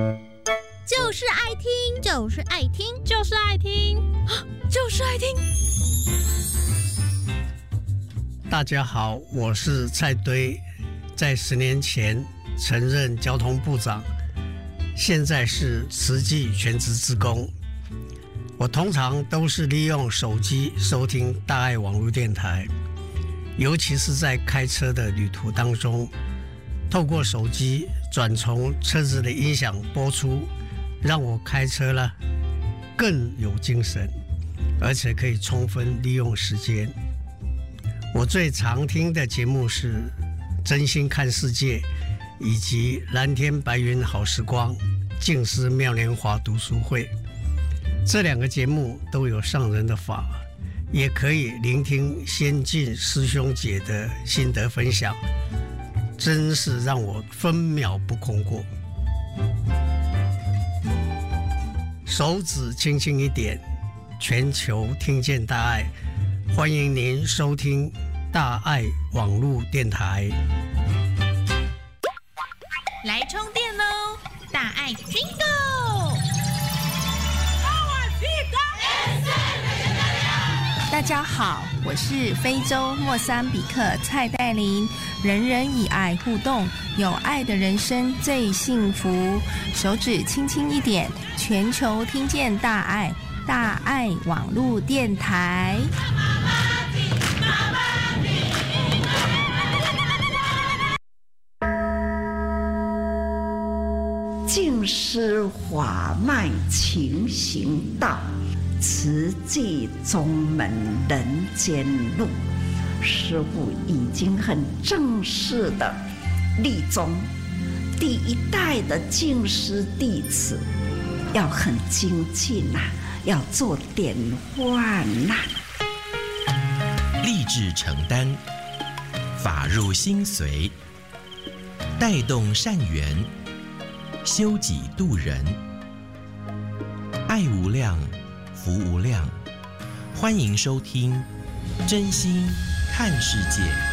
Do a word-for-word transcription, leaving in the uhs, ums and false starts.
就是爱听， 就是爱听， 就是爱听， 就是爱听。 大家好，我是蔡堆，在十年前曾任交通部长，现在是慈济全职志工。我通常都是利用手机收听大爱网络电台，尤其是在开车的旅途当中，透过手机转从车子的音响播出，让我开车了更有精神，而且可以充分利用时间。我最常听的节目是《真心看世界》以及《蓝天白云好时光》静思妙莲华读书会。这两个节目都有上人的法，也可以聆听先进师兄姐的心得分享，真是让我分秒不空过。手指轻轻一点，全球听见大爱，欢迎您收听大爱网络电台。 来充电喽！大爱 Bingo！ 大家好，我是非洲莫桑比克蔡黛琳。人人以爱互动，有爱的人生最幸福。手指轻轻一点，全球听见大爱，大爱网络电台。 净施法脉勤行道，慈济宗门人间路。师父已经很正式的立宗，第一代的净施弟子要很精进呐、啊，要做典范呐、 啊。立志承担，法入心随，带动善缘，修己度人，爱无量，福无量。欢迎收听《真心看世界》。